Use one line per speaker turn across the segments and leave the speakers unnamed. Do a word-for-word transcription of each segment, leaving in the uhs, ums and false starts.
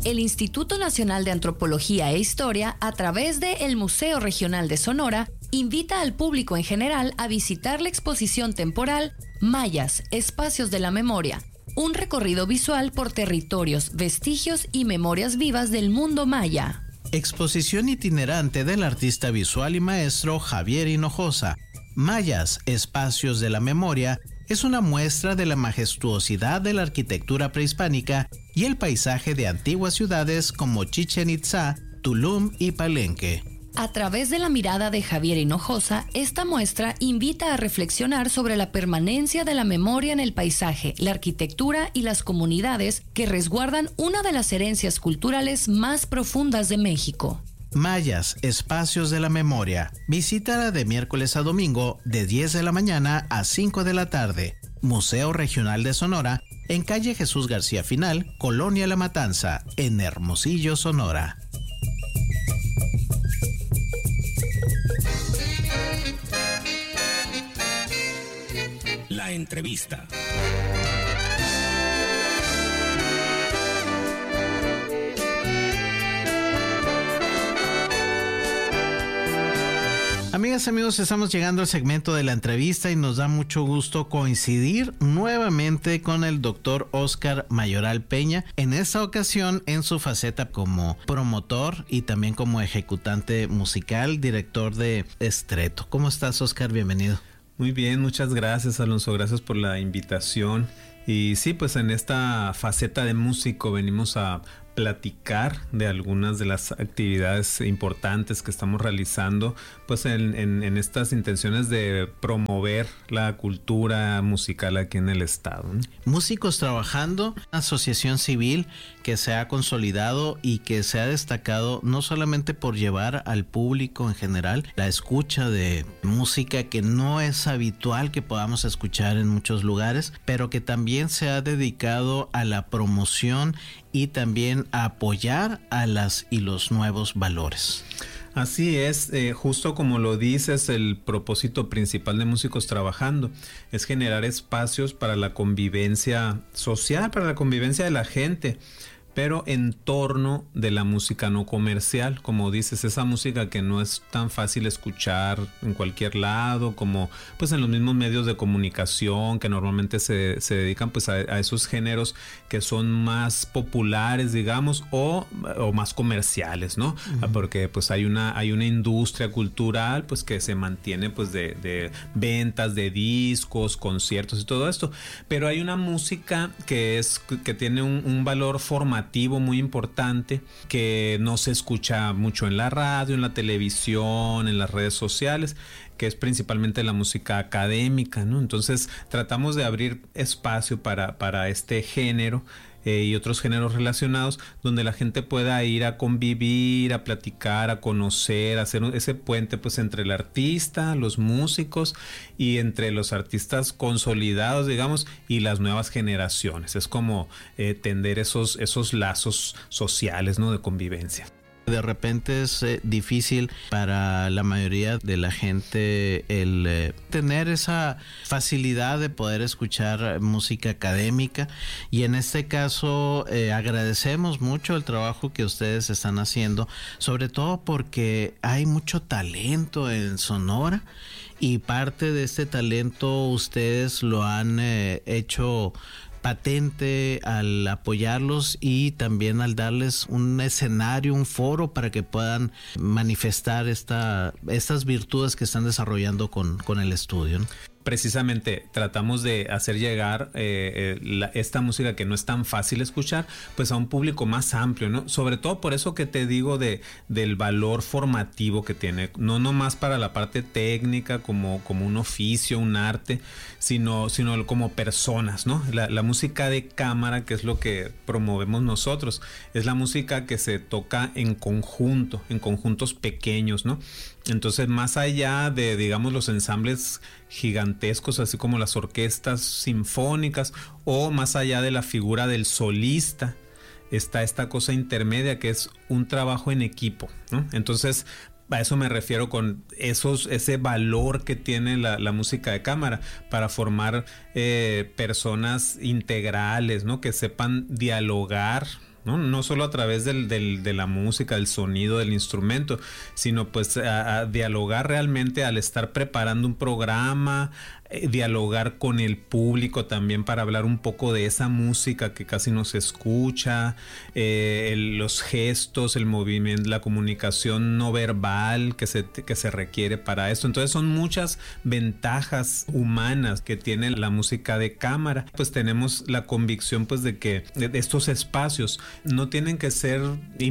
el Instituto Nacional de Antropología e Historia, a través de el Museo Regional de Sonora, invita al público en general a visitar la exposición temporal Mayas, Espacios de la Memoria, un recorrido visual por territorios, vestigios y memorias vivas del mundo maya.
Exposición itinerante del artista visual y maestro Javier Hinojosa. Mayas, Espacios de la Memoria, es una muestra de la majestuosidad de la arquitectura prehispánica y el paisaje de antiguas ciudades como Chichén Itzá, Tulum y Palenque.
A través de la mirada de Javier Hinojosa, esta muestra invita a reflexionar sobre la permanencia de la memoria en el paisaje, la arquitectura y las comunidades que resguardan una de las herencias culturales más profundas de México.
Mayas, Espacios de la Memoria. Visítala de miércoles a domingo de diez de la mañana a cinco de la tarde. Museo Regional de Sonora, en calle Jesús García Final, Colonia La Matanza, en Hermosillo, Sonora.
La entrevista.
Amigas, amigos, estamos llegando al segmento de la entrevista y nos da mucho gusto coincidir nuevamente con el doctor Óscar Mayoral Peña, en esta ocasión en su faceta como promotor y también como ejecutante musical, director de Estreto. ¿Cómo estás, Óscar? Bienvenido.
Muy bien, muchas gracias, Alonso, gracias por la invitación. Y sí, pues en esta faceta de músico venimos a platicar de algunas de las actividades importantes que estamos realizando, pues en, en, en estas intenciones de promover la cultura musical aquí en el estado, ¿no?
Músicos Trabajando, una asociación civil que se ha consolidado y que se ha destacado no solamente por llevar al público en general la escucha de música que no es habitual que podamos escuchar en muchos lugares, pero que también se ha dedicado a la promoción y también a apoyar a las y los nuevos valores.
Así es, eh, justo como lo dices, el propósito principal de Músicos Trabajando es generar espacios para la convivencia social, para la convivencia de la gente, pero en torno de la música no comercial, como dices, esa música que no es tan fácil escuchar en cualquier lado, como pues en los mismos medios de comunicación que normalmente se, se dedican pues a, a esos géneros que son más populares, digamos, o, o más comerciales, ¿no? Uh-huh. Porque pues hay una, hay una industria cultural pues que se mantiene pues de, de ventas de discos, conciertos y todo esto, pero hay una música que es, que tiene un, un valor formativo muy importante, que no se escucha mucho en la radio, en la televisión, en las redes sociales, que es principalmente la música académica, ¿no? Entonces tratamos de abrir espacio para, para este género eh, y otros géneros relacionados, donde la gente pueda ir a convivir, a platicar, a conocer, a hacer ese puente pues entre el artista, los músicos y entre los artistas consolidados, digamos, y las nuevas generaciones. Es como eh, tender esos, esos lazos sociales, ¿no? De convivencia.
De repente es eh, difícil para la mayoría de la gente el eh, tener esa facilidad de poder escuchar música académica, y en este caso eh, agradecemos mucho el trabajo que ustedes están haciendo, sobre todo porque hay mucho talento en Sonora y parte de este talento ustedes lo han eh, hecho patente al apoyarlos y también al darles un escenario, un foro para que puedan manifestar esta, estas virtudes que están desarrollando con, con el estudio, ¿no?
Precisamente tratamos de hacer llegar eh, eh, la, esta música que no es tan fácil escuchar, pues a un público más amplio, ¿no? Sobre todo por eso que te digo de, del valor formativo que tiene, no nomás para la parte técnica como, como un oficio, un arte, sino, sino como personas, ¿no? La, la música de cámara, que es lo que promovemos nosotros, es la música que se toca en conjunto, en conjuntos pequeños, ¿no? Entonces, más allá de, digamos, los ensambles gigantescos, así como las orquestas sinfónicas, o más allá de la figura del solista, está esta cosa intermedia que es un trabajo en equipo, ¿no? Entonces, a eso me refiero con esos, ese valor que tiene la, la música de cámara para formar eh, personas integrales, ¿no? Que sepan dialogar, ¿no? No solo a través del, del, de la música, del sonido, del instrumento, sino pues a, a dialogar realmente al estar preparando un programa, eh, dialogar con el público también para hablar un poco de esa música que casi no se escucha, eh, el, los gestos, el movimiento, la comunicación no verbal que se, que se requiere para esto. Entonces son muchas ventajas humanas que tiene la música de cámara. Pues tenemos la convicción pues de que estos espacios no tienen que ser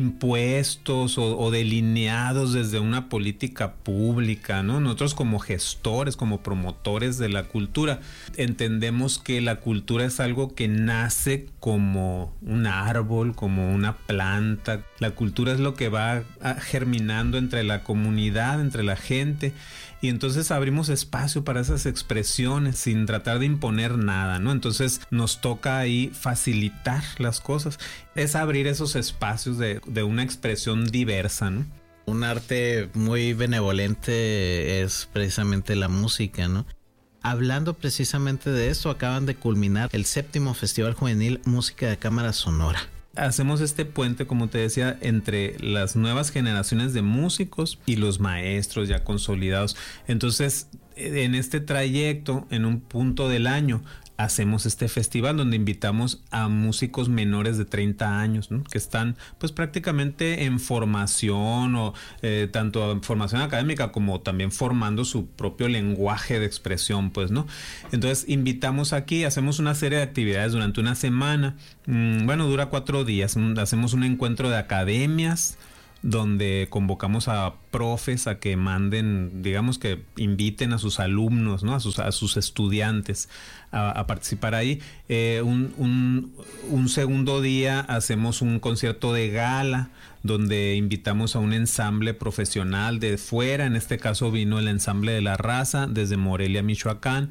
impuestos o, o delineados desde una política pública, ¿no? Nosotros como gestores, como promotores de la cultura, entendemos que la cultura es algo que nace como un árbol, como una planta. La cultura es lo que va germinando entre la comunidad, entre la gente, y entonces abrimos espacio para esas expresiones sin tratar de imponer nada, ¿no? Entonces nos toca ahí facilitar las cosas, es abrir esos espacios de, de una expresión diversa, ¿no?
Un arte muy benevolente es precisamente la música, ¿no? Hablando precisamente de esto, acaban de culminar el séptimo Festival Juvenil Música de Cámara Sonora.
Hacemos este puente, como te decía, entre las nuevas generaciones de músicos y los maestros ya consolidados. Entonces, en este trayecto, en un punto del año, hacemos este festival donde invitamos a músicos menores de treinta años, ¿no? Que están pues prácticamente en formación, o eh, tanto en formación académica como también formando su propio lenguaje de expresión, pues, ¿no? Entonces invitamos aquí, hacemos una serie de actividades durante una semana, mm, bueno, dura cuatro días, hacemos un encuentro de academias donde convocamos a profes a que manden, digamos que inviten a sus alumnos, ¿no? A sus, a sus estudiantes a, a participar ahí. Eh, un, un, un segundo día hacemos un concierto de gala donde invitamos a un ensamble profesional de fuera. En este caso vino el ensamble de La Raza desde Morelia, Michoacán.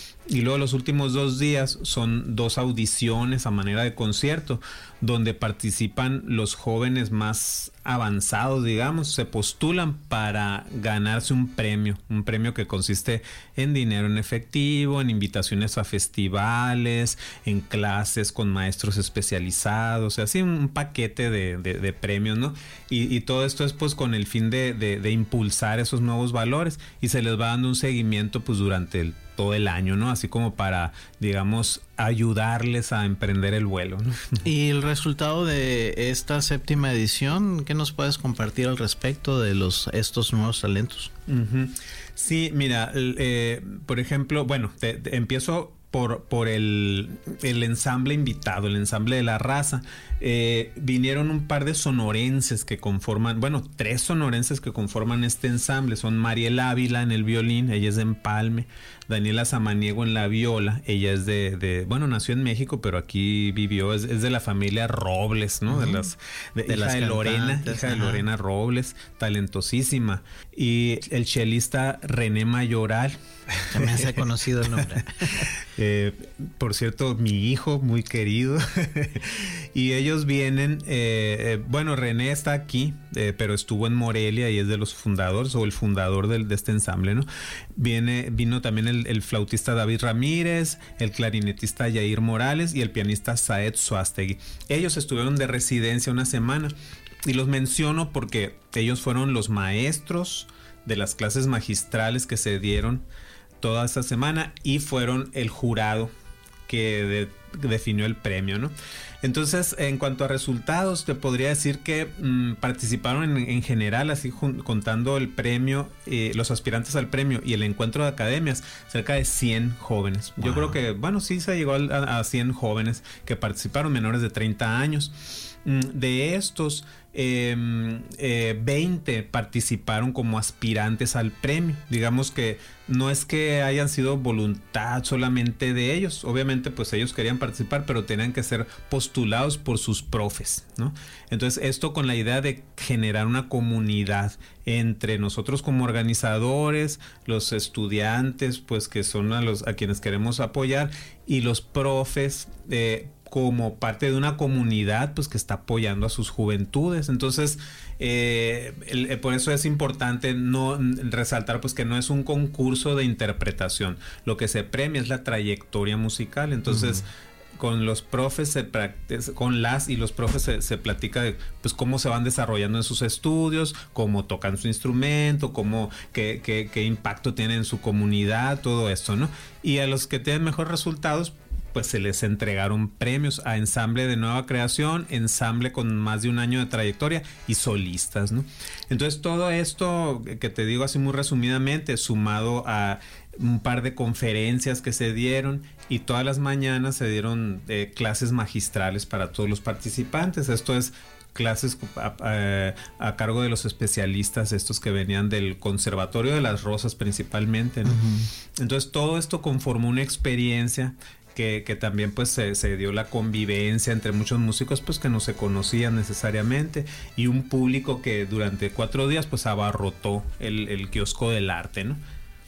Y luego los últimos dos días son dos audiciones a manera de concierto donde participan los jóvenes más avanzados, digamos, se postulan para ganarse un premio, un premio que consiste en dinero en efectivo, en invitaciones a festivales, en clases con maestros especializados, así un paquete de, de, de premios, ¿no? Y, y todo esto es pues con el fin de, de, de impulsar esos nuevos valores, y se les va dando un seguimiento pues durante el todo el año, ¿no? Así como para, digamos, ayudarles a emprender el vuelo, ¿no?
Y el resultado de esta séptima edición, ¿qué nos puedes compartir al respecto de los estos nuevos talentos?
Uh-huh. Sí, mira, eh, por ejemplo, bueno, te, te empiezo por, por el, el ensamble invitado, el ensamble de La Raza. Eh, vinieron un par de sonorenses que conforman, bueno, tres sonorenses que conforman este ensamble. Son Mariel Ávila en el violín, ella es de Empalme, Daniela Samaniego en la viola, ella es de, de bueno, nació en México, pero aquí vivió, es, es de la familia Robles, ¿no? Uh-huh. De las, de, de hija las de Lorena, hija de Lorena Robles, talentosísima. Y el chelista René Mayoral.
También se ha conocido el nombre.
eh, por cierto, mi hijo muy querido. Y ellos vienen, eh, eh, bueno, René está aquí, eh, pero estuvo en Morelia y es de los fundadores, o el fundador del, de este ensamble, ¿no? Viene, vino también el, el flautista David Ramírez, el clarinetista Yair Morales y el pianista Saed Suástegui. Ellos estuvieron de residencia una semana, y los menciono porque ellos fueron los maestros de las clases magistrales que se dieron toda esta semana y fueron el jurado que de, definió el premio, ¿no? Entonces, en cuanto a resultados, te podría decir que mmm, participaron en, en general, así jun, contando el premio, eh, los aspirantes al premio y el encuentro de academias, cerca de cien jóvenes. Wow. Yo creo que, bueno, sí se llegó a, a cien jóvenes que participaron, menores de treinta años. De estos, eh, eh, veinte participaron como aspirantes al premio. Digamos que no es que hayan sido voluntad solamente de ellos. Obviamente, pues ellos querían participar, pero tenían que ser postulados por sus profes, ¿no? Entonces, esto con la idea de generar una comunidad entre nosotros como organizadores, los estudiantes, pues que son a los a quienes queremos apoyar, y los profes, eh, como parte de una comunidad pues que está apoyando a sus juventudes. Entonces eh, el, el, por eso es importante no resaltar pues que no es un concurso de interpretación, lo que se premia es la trayectoria musical. Entonces uh-huh. con los profes se practica, con las y los profes se, se platica de pues cómo se van desarrollando en sus estudios, cómo tocan su instrumento, cómo qué, qué, qué impacto tienen en su comunidad, todo esto, ¿no? Y a los que tienen mejores resultados, pues se les entregaron premios a ensamble de nueva creación, ensamble con más de un año de trayectoria y solistas, ¿no? Entonces todo esto que te digo así muy resumidamente, sumado a un par de conferencias que se dieron, y todas las mañanas se dieron eh, clases magistrales para todos los participantes. Esto es clases a, a, a cargo de los especialistas estos que venían del Conservatorio de las Rosas principalmente, ¿no? Uh-huh. Entonces todo esto conformó una experiencia que, que también pues se, se dio la convivencia entre muchos músicos pues que no se conocían necesariamente, y un público que durante cuatro días pues abarrotó el, el kiosco del arte, ¿no?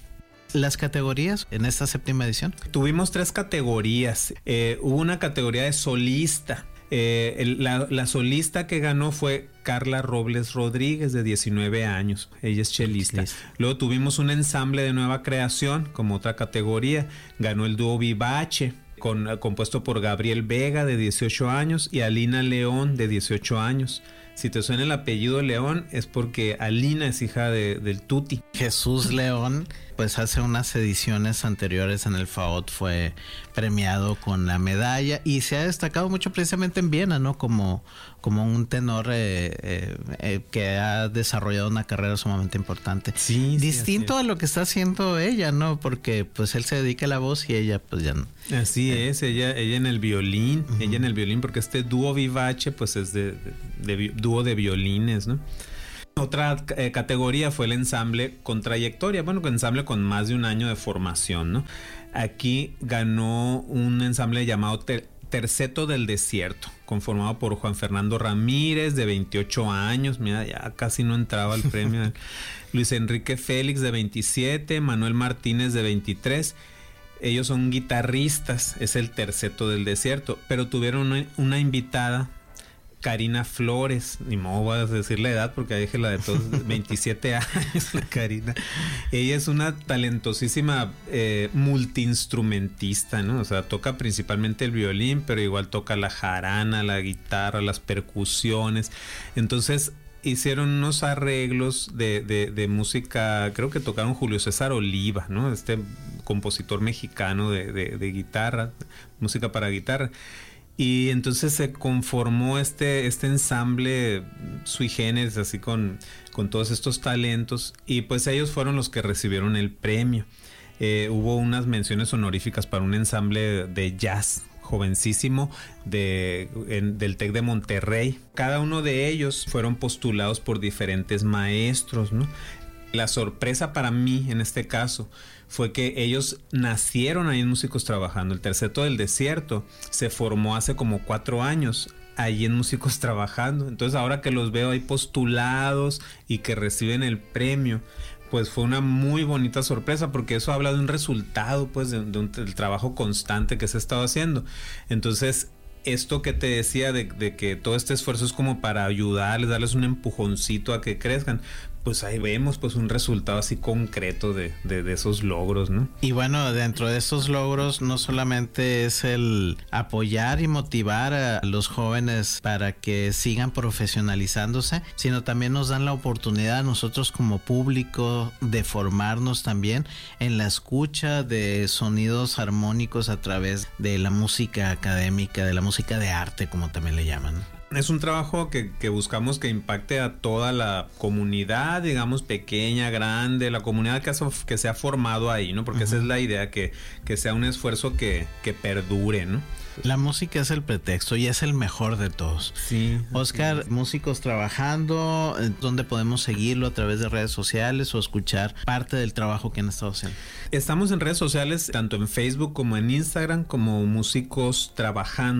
Las categorías en esta séptima edición.
Tuvimos tres categorías. Eh, hubo una categoría de solista. Eh, el, la, la solista que ganó fue Carla Robles Rodríguez, de diecinueve años. Ella es chelista. Listo. Luego tuvimos un ensamble de nueva creación como otra categoría. Ganó el dúo Vivace, con, compuesto por Gabriel Vega, de dieciocho años, y Alina León, de dieciocho años. Si te suena el apellido León, es porque Alina es hija de, del Tuti.
Jesús León, pues hace unas ediciones anteriores en el F A O T fue premiado con la medalla y se ha destacado mucho precisamente en Viena, ¿no? Como, como un tenor eh, eh, eh, que ha desarrollado una carrera sumamente importante.
Sí,
Distinto
sí,
a lo que está haciendo ella, ¿no? Porque pues él se dedica a la voz y ella pues ya no.
Así eh. es, ella, ella en el violín, uh-huh. ella en el violín, porque este dúo Vivace pues es de, de, de dúo de violines, ¿no? Otra eh, categoría fue el ensamble con trayectoria, bueno, ensamble con más de un año de formación, ¿no? Aquí ganó un ensamble llamado Ter- Terceto del Desierto, conformado por Juan Fernando Ramírez, de veintiocho años, mira, ya casi no entraba al premio. Luis Enrique Félix, de veintisiete, Manuel Martínez, de veintitrés. Ellos son guitarristas, es el Terceto del Desierto, pero tuvieron una, una invitada, Karina Flores, ni modo voy a decir la edad porque dije la de todos, veintisiete años la Karina. Ella es una talentosísima eh, multiinstrumentista, ¿no? O sea, toca principalmente el violín, pero igual toca la jarana, la guitarra, las percusiones. Entonces hicieron unos arreglos de, de, de música, creo que tocaron Julio César Oliva, ¿no? Este compositor mexicano de, de, de guitarra, música para guitarra. Y entonces se conformó este, este ensamble sui generis, así con, con todos estos talentos, y pues ellos fueron los que recibieron el premio. Eh, hubo unas menciones honoríficas para un ensamble de jazz jovencísimo de, en, del TEC de Monterrey. Cada uno de ellos fueron postulados por diferentes maestros, ¿no? La sorpresa para mí en este caso fue que ellos nacieron ahí en Músicos Trabajando. El Terceto del Desierto se formó hace como cuatro años ahí en Músicos Trabajando. Entonces ahora que los veo ahí postulados y que reciben el premio, pues fue una muy bonita sorpresa, porque eso habla de un resultado, pues de, de un, del trabajo constante que se ha estado haciendo. Entonces esto que te decía de, de que todo este esfuerzo es como para ayudarles, darles un empujoncito a que crezcan, pues ahí vemos pues un resultado así concreto de, de, de esos logros, ¿no?
Y bueno, dentro de estos logros no solamente es el apoyar y motivar a los jóvenes para que sigan profesionalizándose, sino también nos dan la oportunidad a nosotros como público de formarnos también en la escucha de sonidos armónicos a través de la música académica, de la música de arte, como también le llaman.
Es un trabajo que, que buscamos que impacte a toda la comunidad, digamos, pequeña, grande, la comunidad que, que se ha formado ahí, ¿no? Porque uh-huh. esa es la idea, que, que sea un esfuerzo que, que perdure, ¿no?
La música es el pretexto y es el mejor de todos.
Sí.
Oscar, Músicos Trabajando, ¿dónde podemos seguirlo? ¿A través de redes sociales o escuchar parte del trabajo que han estado haciendo?
Estamos en redes sociales, tanto en Facebook como en Instagram, como Músicos Trabajando.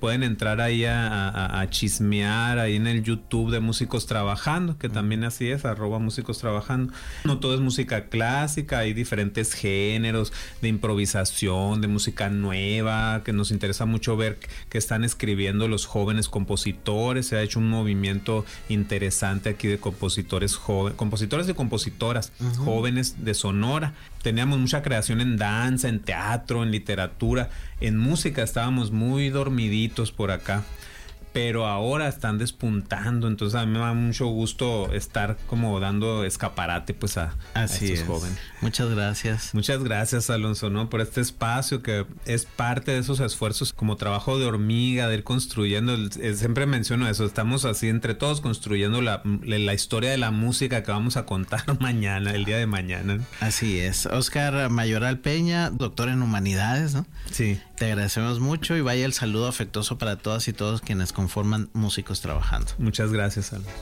pueden entrar ahí a, a, a chismear ahí en el YouTube de Músicos Trabajando, que también así es, arroba Músicos Trabajando. No todo es música clásica, hay diferentes géneros de improvisación, de música nueva, que nos interesa mucho ver que están escribiendo los jóvenes compositores. Se ha hecho un movimiento interesante aquí de compositores jóvenes, compositores y compositoras uh-huh. jóvenes de Sonora. Teníamos mucha creación en danza, en teatro, en literatura, en música estábamos muy dormiditos por acá, pero ahora están despuntando, entonces a mí me da mucho gusto estar como dando escaparate pues a,
Así
a estos
es.
jóvenes.
Muchas gracias.
Muchas gracias, Alonso, ¿no? Por este espacio que es parte de esos esfuerzos como trabajo de hormiga, de ir construyendo, siempre menciono eso, estamos así entre todos construyendo la, la historia de la música que vamos a contar mañana, el día de mañana, ¿no?
Así es. Oscar Mayoral Peña, doctor en Humanidades, ¿no?
Sí.
Te agradecemos mucho y vaya el saludo afectuoso para todas y todos quienes conforman Músicos Trabajando.
Muchas gracias, Alonso.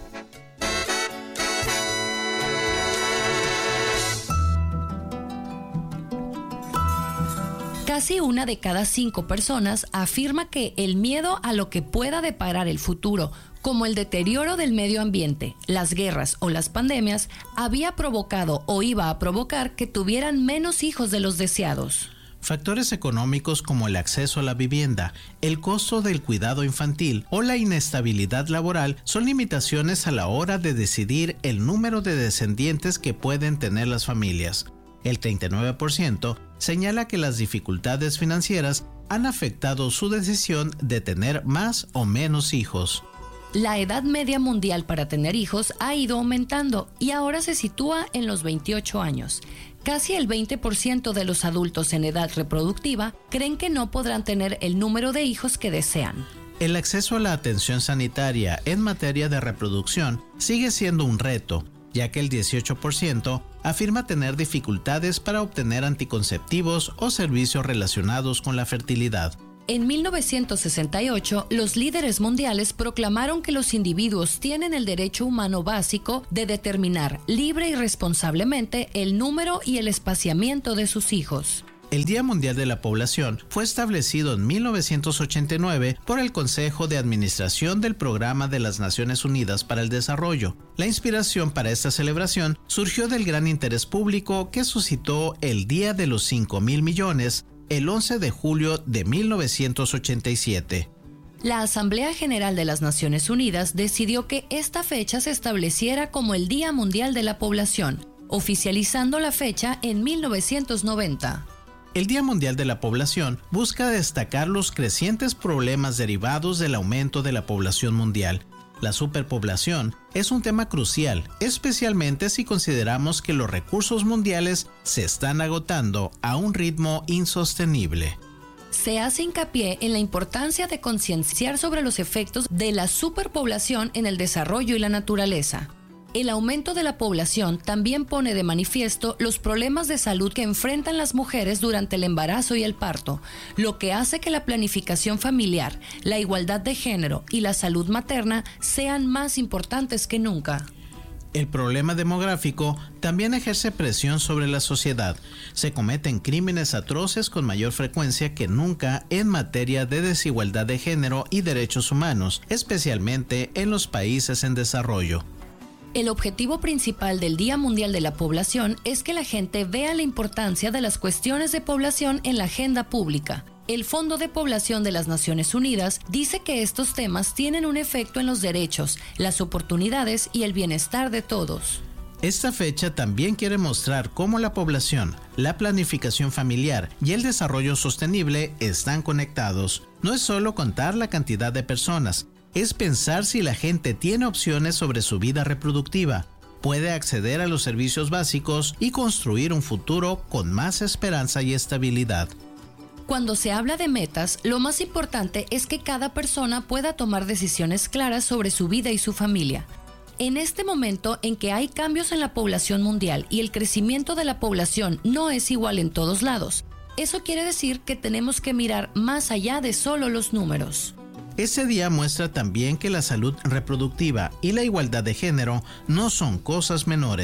Casi una de cada cinco personas afirma que el miedo a lo que pueda deparar el futuro, como el deterioro del medio ambiente, las guerras o las pandemias, había provocado o iba a provocar que tuvieran menos hijos de los deseados.
Factores económicos como el acceso a la vivienda, el costo del cuidado infantil o la inestabilidad laboral son limitaciones a la hora de decidir el número de descendientes que pueden tener las familias. El treinta y nueve por ciento señala que las dificultades financieras han afectado su decisión de tener más o menos hijos.
La edad media mundial para tener hijos ha ido aumentando y ahora se sitúa en los veintiocho años. Casi el veinte por ciento de los adultos en edad reproductiva creen que no podrán tener el número de hijos que desean.
El acceso a la atención sanitaria en materia de reproducción sigue siendo un reto, ya que el dieciocho por ciento afirma tener dificultades para obtener anticonceptivos o servicios relacionados con la fertilidad.
En mil novecientos sesenta y ocho, los líderes mundiales proclamaron que los individuos tienen el derecho humano básico de determinar libre y responsablemente el número y el espaciamiento de sus hijos.
El Día Mundial de la Población fue establecido en mil novecientos ochenta y nueve por el Consejo de Administración del Programa de las Naciones Unidas para el Desarrollo. La inspiración para esta celebración surgió del gran interés público que suscitó el Día de los cinco mil millones, el once de julio de mil novecientos ochenta y siete.
La Asamblea General de las Naciones Unidas decidió que esta fecha se estableciera como el Día Mundial de la Población, oficializando la fecha en mil novecientos noventa.
El Día Mundial de la Población busca destacar los crecientes problemas derivados del aumento de la población mundial. La superpoblación es un tema crucial, especialmente si consideramos que los recursos mundiales se están agotando a un ritmo insostenible.
Se hace hincapié en la importancia de concienciar sobre los efectos de la superpoblación en el desarrollo y la naturaleza. El aumento de la población también pone de manifiesto los problemas de salud que enfrentan las mujeres durante el embarazo y el parto, lo que hace que la planificación familiar, la igualdad de género y la salud materna sean más importantes que nunca.
El problema demográfico también ejerce presión sobre la sociedad. Se cometen crímenes atroces con mayor frecuencia que nunca en materia de desigualdad de género y derechos humanos, especialmente en los países en desarrollo.
El objetivo principal del Día Mundial de la Población es que la gente vea la importancia de las cuestiones de población en la agenda pública. El Fondo de Población de las Naciones Unidas dice que estos temas tienen un efecto en los derechos, las oportunidades y el bienestar de todos.
Esta fecha también quiere mostrar cómo la población, la planificación familiar y el desarrollo sostenible están conectados. No es solo contar la cantidad de personas, es pensar si la gente tiene opciones sobre su vida reproductiva, puede acceder a los servicios básicos y construir un futuro con más esperanza y estabilidad.
Cuando se habla de metas, lo más importante es que cada persona pueda tomar decisiones claras sobre su vida y su familia. En este momento en que hay cambios en la población mundial y el crecimiento de la población no es igual en todos lados, eso quiere decir que tenemos que mirar más allá de solo los números.
Este día muestra también que la salud reproductiva y la igualdad de género no son cosas menores.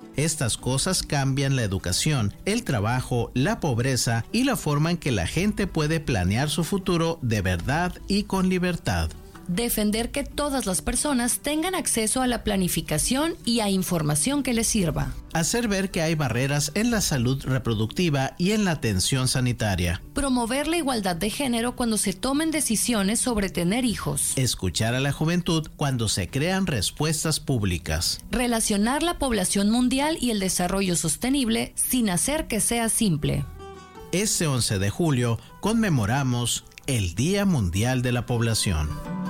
Estas cosas cambian la educación, el trabajo, la pobreza y la forma en que la gente puede planear su futuro de verdad y con libertad.
Defender que todas las personas tengan acceso a la planificación y a información que les sirva.
Hacer ver que hay barreras en la salud reproductiva y en la atención sanitaria.
Promover la igualdad de género cuando se tomen decisiones sobre tener hijos.
Escuchar a la juventud cuando se crean respuestas públicas.
Relacionar la población mundial y el desarrollo sostenible sin hacer que sea simple.
Este once de julio conmemoramos el Día Mundial de la Población.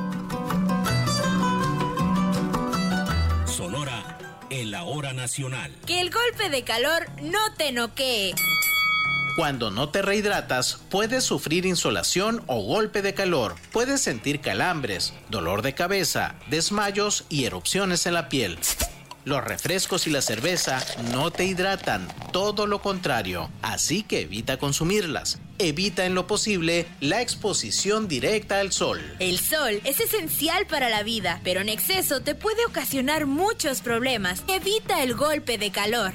Sonora en la hora nacional.
Que el golpe de calor no te noquee.
Cuando no te rehidratas, puedes sufrir insolación o golpe de calor. Puedes sentir calambres, dolor de cabeza, desmayos y erupciones en la piel. Los refrescos y la cerveza no te hidratan, todo lo contrario, así que evita consumirlas. Evita en lo posible la exposición directa al sol.
El sol es esencial para la vida, pero en exceso te puede ocasionar muchos problemas. Evita el golpe de calor.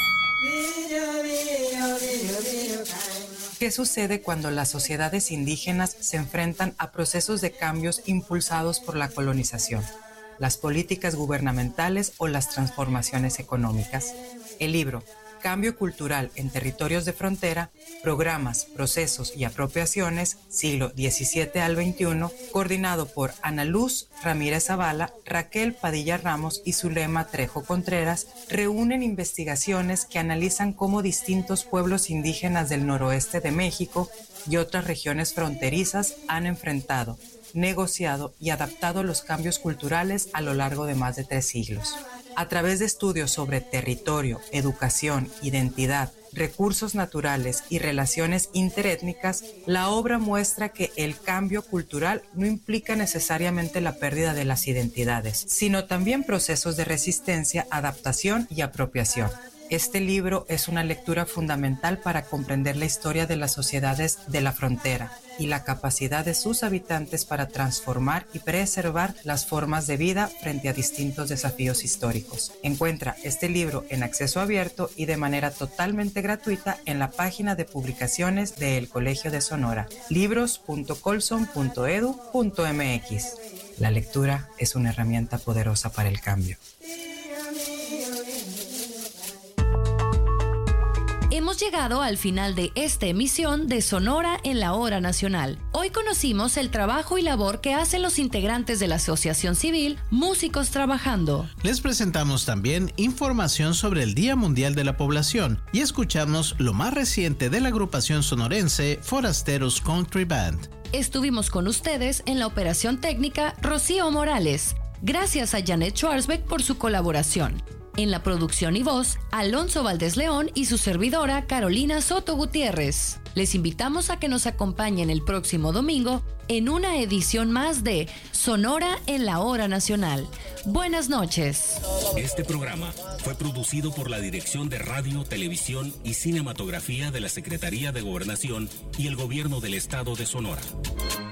¿Qué sucede cuando las sociedades indígenas se enfrentan a procesos de cambios impulsados por la colonización, las políticas gubernamentales o las transformaciones económicas? El libro Cambio Cultural en Territorios de Frontera, Programas, Procesos y Apropiaciones, siglo diecisiete al veintiuno, coordinado por Ana Luz Ramírez Zavala, Raquel Padilla Ramos y Zulema Trejo Contreras, reúnen investigaciones que analizan cómo distintos pueblos indígenas del noroeste de México y otras regiones fronterizas han enfrentado, negociado y adaptado los cambios culturales a lo largo de más de tres siglos. A través de estudios sobre territorio, educación, identidad, recursos naturales y relaciones interétnicas, la obra muestra que el cambio cultural no implica necesariamente la pérdida de las identidades, sino también procesos de resistencia, adaptación y apropiación. Este libro es una lectura fundamental para comprender la historia de las sociedades de la frontera y la capacidad de sus habitantes para transformar y preservar las formas de vida frente a distintos desafíos históricos. Encuentra este libro en acceso abierto y de manera totalmente gratuita en la página de publicaciones del Colegio de Sonora, libros punto colson punto edu punto mx. La lectura es una herramienta poderosa para el cambio.
Hemos llegado al final de esta emisión de Sonora en la Hora Nacional. Hoy conocimos el trabajo y labor que hacen los integrantes de la Asociación Civil Músicos Trabajando.
Les presentamos también información sobre el Día Mundial de la Población y escuchamos lo más reciente de la agrupación sonorense Forasteros Country Band.
Estuvimos con ustedes en la operación técnica Rocío Morales. Gracias a Janet Schwarzbeck por su colaboración. En la producción y voz, Alonso Valdés León y su servidora Carolina Soto Gutiérrez. Les invitamos a que nos acompañen el próximo domingo en una edición más de Sonora en la Hora Nacional. Buenas noches.
Este programa fue producido por la Dirección de Radio, Televisión y Cinematografía de la Secretaría de Gobernación y el Gobierno del Estado de Sonora.